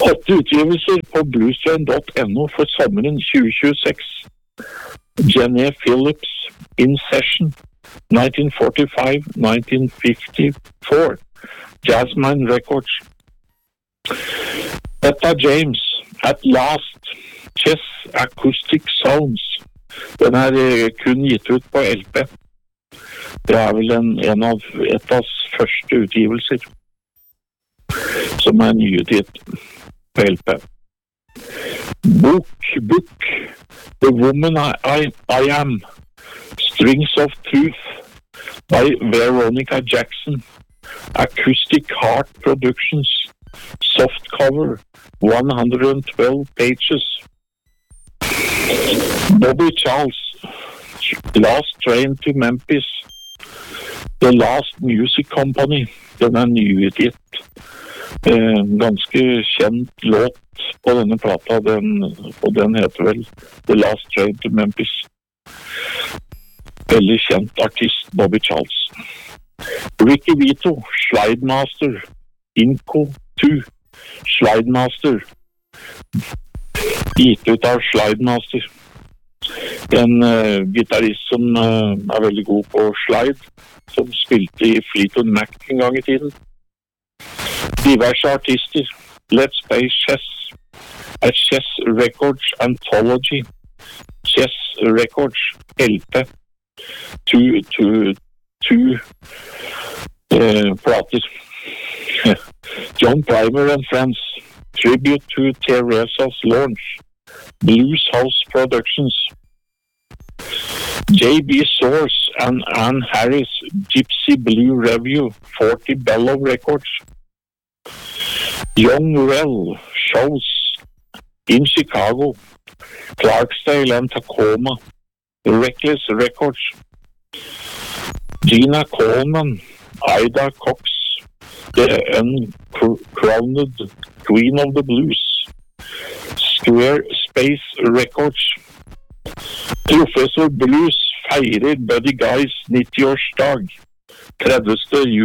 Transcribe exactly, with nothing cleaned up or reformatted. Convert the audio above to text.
Åtte utgivelser på bluestrain dot no for sommeren tjue tjueseks. Jenny Phillips, In Session, nineteen forty-five to nineteen fifty-four. Jasmine Records. Etta James, At Last, Chess Acoustic Sounds. Den er kun gitt ut på L P. Det er vel en, en av Ettas første utgivelser som er nyutgitt på L P. Book, Book, The Woman I, I, I Am, Strings of Truth by Veronica Jackson, Acoustic Heart Productions, softcover, one hundred twelve pages. Bobby Charles, Last Train to Memphis, The Last Music Company. Den er nyutgitt. Eh, ganske kjent låt på denne plata, den, og den heter vel The Last Train to Memphis. Veldig kjent artist, Bobby Charles. Ricky Vito, Slidemaster, Inco to Slidemaster, gitt ut av Slidemaster. En uh, gitarrist som uh, er veldig god på slide, som spilte i Fleetwood Mac en gang i tiden. Diverse artister, Let's Play Chess, A Chess Records Anthology, Chess Records L P, to, to, to uh, plater. John Primer and Friends, Tribute to Teresa's Launch, Blues House Productions, J B Source and Ann Harris, Gypsy Blue Review, forty Bellow Records, Young Well Shows in Chicago, Clarksdale and Tacoma, Reckless Records, Gina Coleman, Ida Cox, The Uncrowned Queen of the Blues, Square Space Records. Professor Blues feirer Buddy Guys nitti-årsdag tredivte juli.